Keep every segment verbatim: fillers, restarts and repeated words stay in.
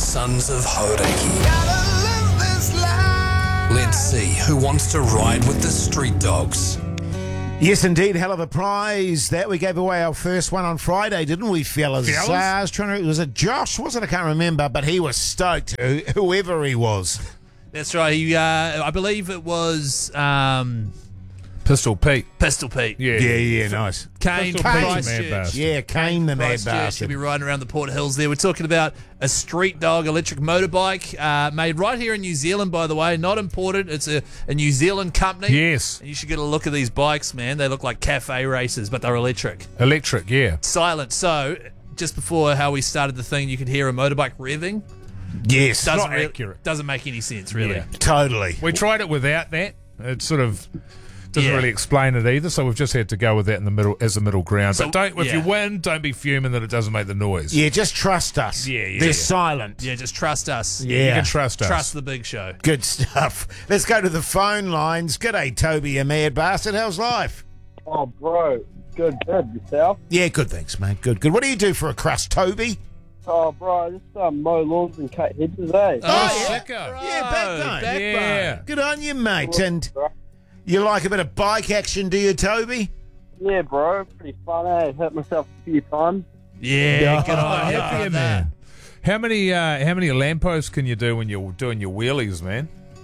Sons of Hodaki. Let's see who wants to ride with the street dogs. Yes, indeed. Hell of a prize that we gave away our first one on Friday, didn't we, fellas? Fellas? Uh, I was trying to. Was it Josh? Was it? I can't remember, but he was stoked. who- Whoever he was. That's right. He, uh, I believe it was um, Pistol Pete. Pistol Pete. Yeah. Yeah, yeah, nice. Kane, Pistol Pete's a mad Christchurch. bastard. Yeah, Kane the mad Christchurch. He'll bastard. be riding around the Port Hills there. We're talking about a street dog electric motorbike uh, made right here in New Zealand, by the way. Not imported. It's a, a New Zealand company. Yes. And you should get a look at these bikes, man. They look like cafe races, but they're electric. Electric, yeah. Silent. So, just before how we started the thing, you could hear a motorbike revving. Yes, Doesn't not rea- accurate. Doesn't make any sense, really. Yeah. totally. We tried it without that. It sort of doesn't Yeah. really explain it either, so we've just had to go with that in the middle as a middle ground. So, but don't if yeah. you win, don't be fuming that it doesn't make the noise. Yeah, just trust us. Yeah, yeah, They're yeah. silent. Yeah, just trust us. Yeah. You can trust us. Trust the big show. Good stuff. Let's go to the phone lines. G'day, Toby, you mad bastard. How's life? Oh, bro. Good, good. Yourself? Yeah, good, thanks, mate. Good, good. What do you do for a crust, Toby? Oh, bro, I just um, mow lawns and cut hedges, eh? Oh, yeah. sicko. Yeah, backbone. Backbone. Yeah. Good on you, mate. And you like a bit of bike action, do you, Toby? Yeah, bro. Pretty fun, eh? Hurt myself a few times. Yeah, good Oh, on you. happy you, man. How many uh, how many lampposts can you do when you're doing your wheelies, man?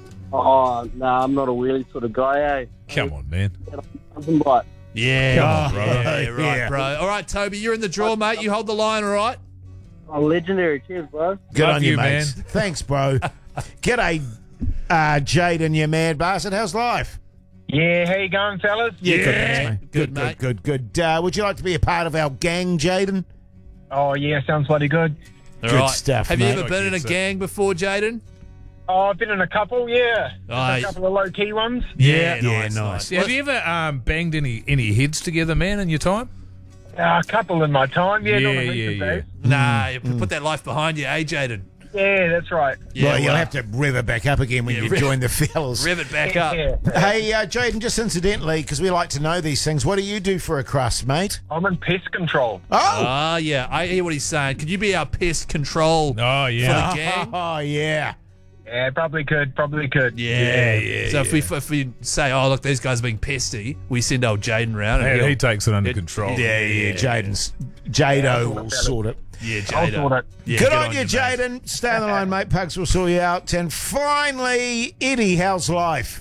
Oh, nah, I'm not a wheelie sort of guy, eh? Come on, man. Mountain bike. Yeah, Come on, bro. Yeah, right, Yeah. bro. All right, Toby, you're in the draw, mate. You hold the line, all right? Oh, legendary. Cheers, bro. Good Love on you, you, mate. man. Thanks, bro. G'day, uh, Jaden, you mad bastard. How's life? Yeah, how you going, fellas? Yeah, good, Yeah. thanks, mate. Good, Good, mate. good, good, good. Uh, would you like to be a part of our gang, Jaden? Oh, yeah, sounds bloody good. All Good right. stuff, Have mate. you ever been in a Gets it. gang before, Jaden? Oh, I've been in a couple, yeah. Just Aye. a couple of low-key ones. Yeah, Yeah, nice, nice. Yeah, have you ever um, banged any any heads together, man, in your time? Uh, a couple in my time, yeah, not Yeah, in yeah, recent yeah. days. Nah, you put that life behind you, eh, Jaden? Yeah, that's right. Yeah, well, you'll well, have to rev it back up again when Yeah, you rev- join the fellas. rev it back up. Yeah. Hey, uh, Jaden, just incidentally, because we like to know these things, what do you do for a crust, mate? I'm in pest control. Oh! Ah, yeah, I hear what he's saying. Could you be our pest control Oh, for yeah. the gang? Oh, yeah. Yeah, probably could, probably could. Yeah, yeah, So if we if we say, oh look, these guys are being pesty, we send old Jaden round. And And he'll- he takes it under It- control. Yeah, yeah, Jaden's. Jado will sort it. yeah, I'll Jaden. sort it. Yeah, Good on you, mate. Jaden. Stay on the line, mate. Pugs will sort you out. And finally, Eddie, how's life?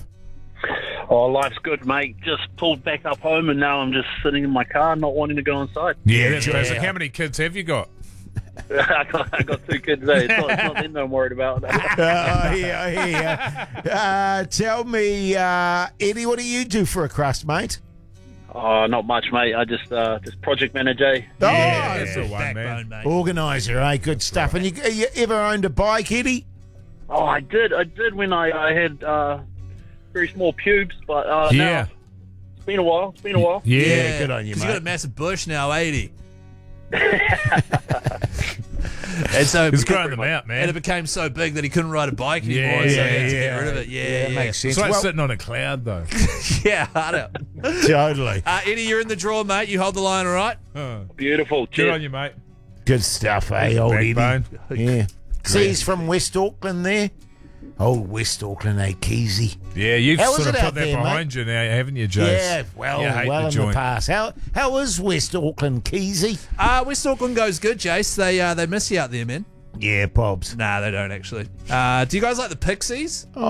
Oh, life's good, mate. Just pulled back up home, and now I'm just sitting in my car, not wanting to go inside. Yeah, that's Yeah. basic. How many kids have you got? I, got, I got two kids there. It's not, it's not them that I'm worried about. Uh, I hear, I hear. Uh, tell me, uh, Eddie, what do you do for a crust, mate? Oh, not much, mate. I just uh, just project manage, eh? Oh, Yeah, yeah. the one, man. Backbone, mate. Organizer, eh? Good stuff. And you, you ever owned a bike, Eddie? Oh, I did. I did when I, I had uh, very small pubes, but uh, Yeah. now it's been a while. It's been a while. Yeah. good on you, Because you got a mate. massive bush now, eighty. And so it He's became- growing them out, and man. it became so big that he couldn't ride a bike anymore. Yeah, so he yeah, had to get yeah. rid of it. Yeah, Yeah, yeah. that makes sense. It's like Well, sitting on a cloud, though. Yeah, I know. totally. Uh, Eddie, you're in the draw, mate. You hold the line, all right? Beautiful. Good Cheers. on you, mate. Good stuff, eh, old Eddie? Backbone. Yeah. See, he's from West Auckland there. Old West Auckland, eh, Keezy? Yeah, you've How is sort of it put out that there, behind you now, haven't you, Jace? Yeah, well, You hate well the in joint. the past. How how is West Auckland, Keezy? Uh, West Auckland goes good, Jace. They uh, they miss you out there, man. Yeah, Pobs. Nah, they don't actually. Uh, do you guys like the Pixies?